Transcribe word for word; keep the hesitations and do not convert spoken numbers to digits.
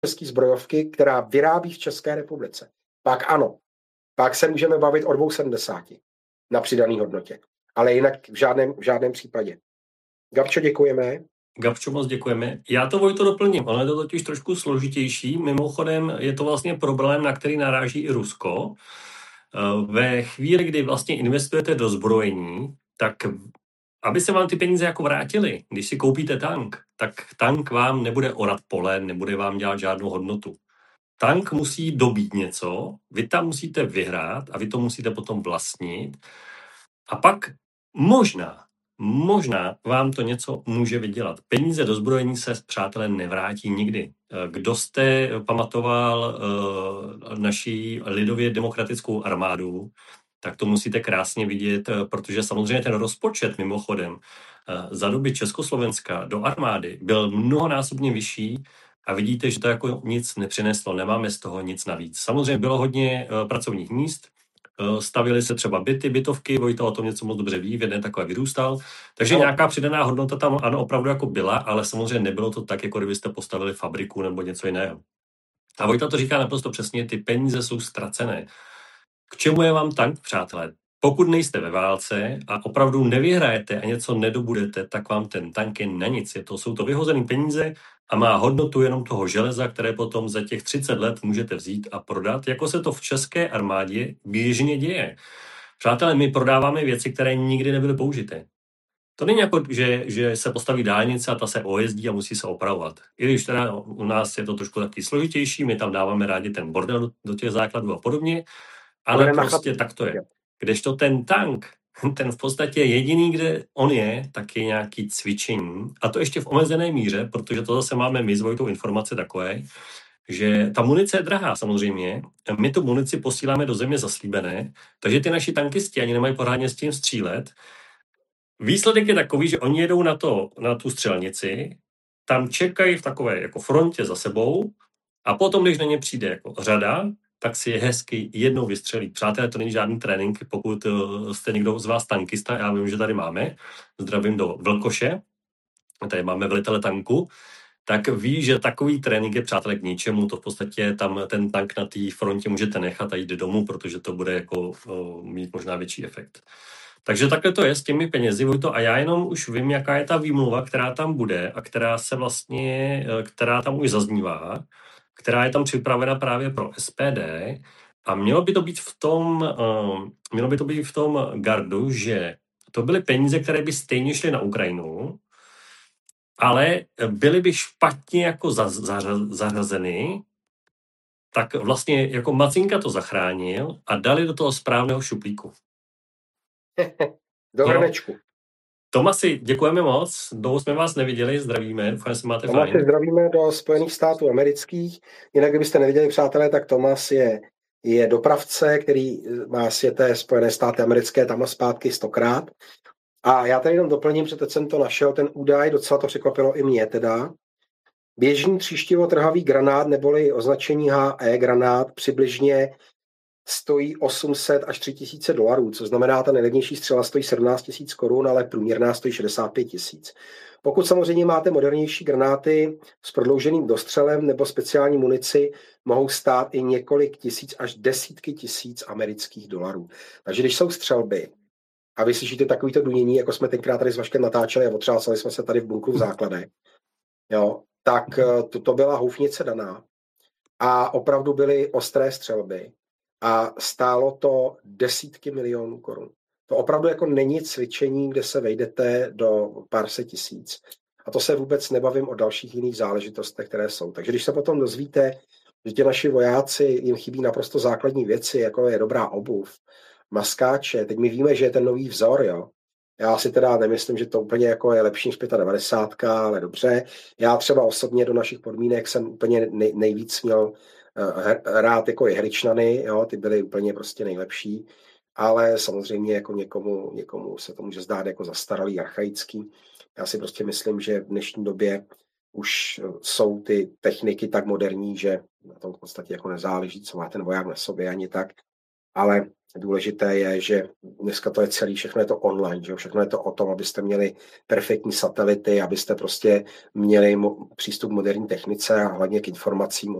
české zbrojovky, která vyrábí v České republice. Pak ano, pak se můžeme bavit o dvou sedmdesáti na přidané hodnotě. Ale jinak v žádném, v žádném případě. Gabčo, děkujeme. Gabčo, moc děkujeme. Já to, Vojto, doplním. Ono je to totiž trošku složitější. Mimochodem je to vlastně problém, na který naráží i Rusko. Ve chvíli, kdy vlastně investujete do zbrojení, tak aby se vám ty peníze jako vrátily, když si koupíte tank, tak tank vám nebude orat pole, nebude vám dělat žádnou hodnotu. Tank musí dobít něco, vy tam musíte vyhrát a vy to musíte potom vlastnit. A pak možná, možná vám to něco může vydělat. Peníze do zbrojení se, přátelé, nevrátí nikdy. Kdo jste pamatoval uh, naší lidově demokratickou armádu, tak to musíte krásně vidět, protože samozřejmě ten rozpočet mimochodem uh, za doby Československa do armády byl mnohonásobně vyšší a vidíte, že to jako nic nepřineslo, nemáme z toho nic navíc. Samozřejmě bylo hodně uh, pracovních míst, stavily se třeba byty, bytovky, Vojta o tom něco moc dobře ví, v jedné takové vyrůstal. Takže no. Nějaká přidaná hodnota tam ano, opravdu jako byla, ale samozřejmě nebylo to tak, jako kdybyste postavili fabriku nebo něco jiného. A Vojta to říká naprosto přesně, ty peníze jsou ztracené. K čemu je vám tank, přátelé? Pokud nejste ve válce a opravdu nevyhrajete a něco nedobudete, tak vám ten tank je na nic. Je to, jsou to vyhozené peníze a má hodnotu jenom toho železa, které potom za těch třicet let můžete vzít a prodat, jako se to v české armádě běžně děje. Přátelé, my prodáváme věci, které nikdy nebyly použité. To není jako, že, že se postaví dálnice a ta se ojezdí a musí se opravovat. I když teda u nás je to trošku taky složitější, my tam dáváme rádi ten bordel do, do těch základů a podobně, ale Budeme prostě nachat... tak to je. Kdežto ten tank, ten v podstatě jediný, kde on je, tak je nějaký cvičení. A to ještě v omezené míře, protože to zase máme my s Vojtou informace takové, že ta munice je drahá samozřejmě. My tu munici posíláme do země zaslíbené, takže ty naši tankisti ani nemají pořádně s tím střílet. Výsledek je takový, že oni jedou na, to, na tu střelnici, tam čekají v takové jako frontě za sebou a potom, když na ně přijde jako řada, tak si je hezky jednou vystřelí. Přátelé, to není žádný trénink, pokud jste někdo z vás tankista, já vím, že tady máme, zdravím do Vlkoše, tady máme velitele tanku, tak ví, že takový trénink je, přátelé, k ničemu, to v podstatě tam ten tank na té frontě můžete nechat a jít domů, protože to bude jako o, mít možná větší efekt. Takže takhle to je s těmi penězi, Vojto, a já jenom už vím, jaká je ta výmluva, která tam bude a která se vlastně, která tam už zaznívá, která je tam připravena právě pro S P D a mělo by to být v tom, uh, mělo by to být v tom gardu, že to byly peníze, které by stejně šly na Ukrajinu, ale byly by špatně jako za, za, zařazeny, tak vlastně jako Macinka to zachránil a dali do toho správného šuplíku. Do hrnečku. Tomasi, děkujeme moc, dlouho jsme vás neviděli, zdravíme, doufám, že se máte Tomasi, fajn. zdravíme do Spojených států amerických, jinak kdybyste neviděli, přátelé, tak Tomas je, je dopravce, který má světé Spojené státy americké tam a zpátky stokrát. A já tady jenom doplním, že teď jsem to našel, ten údaj, docela to překvapilo i mě teda. Běžný tříštivotrhavý granát, neboli označení H E granát, přibližně stojí osm set až tři tisíce dolarů, co znamená, ta nejlevnější střela stojí sedmnáct tisíc korun, ale průměrná stojí šedesát pět tisíc. Pokud samozřejmě máte modernější granáty s prodlouženým dostřelem nebo speciální munici, mohou stát i několik tisíc až desítky tisíc amerických dolarů. Takže když jsou střelby a vy slyšíte takovýto dunění, jako jsme tenkrát tady s Vaškem natáčeli a otřásali jsme se tady v bunkru v základech, jo, tak to, to byla houfnice daná a opravdu byly ostré střelby. A stálo to desítky milionů korun. To opravdu jako není cvičení, kde se vejdete do pár set tisíc. A to se vůbec nebavím o dalších jiných záležitostech, které jsou. Takže když se potom dozvíte, že ti naši vojáci, jim chybí naprosto základní věci, jako je dobrá obuv, maskáče, teď my víme, že je ten nový vzor, jo. Já si teda nemyslím, že to úplně jako je lepší než devadesát pět, ale dobře. Já třeba osobně do našich podmínek jsem úplně nej, nejvíc měl rád jako jehličnany, jo, ty byly úplně prostě nejlepší, ale samozřejmě jako někomu, někomu se to může zdát jako zastaralý, archaický. Já si prostě myslím, že v dnešní době už jsou ty techniky tak moderní, že na tom v podstatě jako nezáleží, co má ten voják na sobě ani tak. ale důležité je, že dneska to je celý, všechno je to online, že všechno je to o tom, abyste měli perfektní satelity, abyste prostě měli mo- přístup k moderní technice a hlavně k informacím